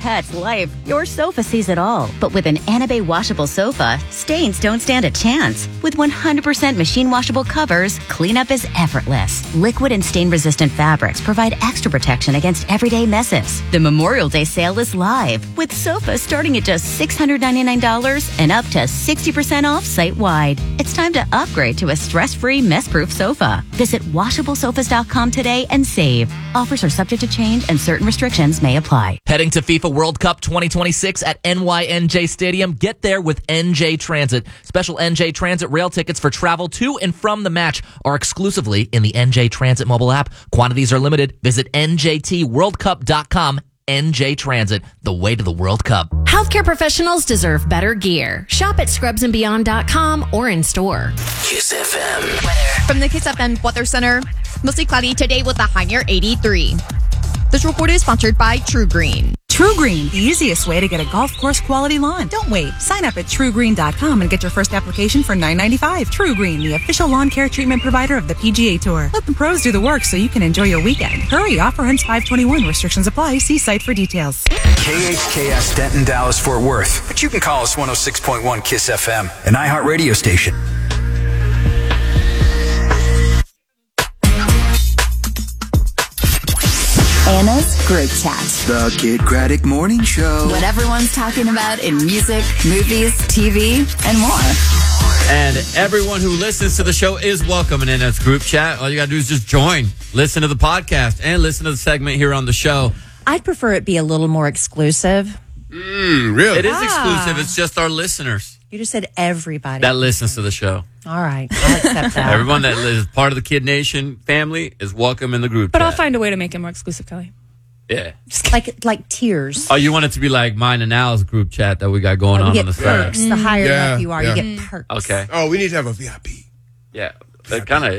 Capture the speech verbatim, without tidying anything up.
pet's life, your sofa sees it all. But with an Anabay washable sofa, stains don't stand a chance. With one hundred percent machine washable covers, cleanup is effortless. Liquid and stain-resistant fabrics provide extra protection against everyday messes. The Memorial Day sale is live, with sofas starting at just six hundred ninety-nine dollars and up to sixty percent off site-wide. It's time to upgrade to a stress-free, mess-proof sofa. Visit washable sofas dot com today and save. Offers are subject to change and certain restrictions may apply. Heading to FIFA World Cup twenty twenty-six at N Y N J Stadium. Get there with N J Transit. Special N J Transit rail tickets for travel to and from the match are exclusively in the N J Transit mobile app. Quantities are limited. Visit N J T world cup dot com. N J Transit, the way to the World Cup. Healthcare professionals deserve better gear. Shop at scrubs and beyond dot com or in store. Kiss F M. From the Kiss F M Weather Center, mostly cloudy today with a high near eighty-three. This report is sponsored by True Green. True Green, the easiest way to get a golf course quality lawn. Don't wait. Sign up at true green dot com and get your first application for nine ninety-five. True Green, the official lawn care treatment provider of the P G A Tour. Let the pros do the work so you can enjoy your weekend. Hurry, offer ends five twenty-one. Restrictions apply. See site for details. K H K S Denton, Dallas, Fort Worth. But you can call us one oh six point one Kiss F M, an iHeart radio station. Anna's Group Chat. The Kid Craddock Morning Show. What everyone's talking about in music, movies, T V, and more. And everyone who listens to the show is welcome in Anna's Group Chat. All you got to do is just join, listen to the podcast, and listen to the segment here on the show. I'd prefer it be a little more exclusive. Mm, really? It is exclusive. It's just our listeners. You just said everybody. That listens to the show. All right. I'll accept that. Everyone that is part of the Kid Nation family is welcome in the group But chat. I'll find a way to make it more exclusive, Kelly. Yeah. Just like like tears. Oh, you want it to be like mine and Al's group chat that we got going Oh, on you on get the perks. side. The higher Yeah, up you are, yeah. you get perks. Okay. Oh, we need to have a V I P. Yeah. That kind of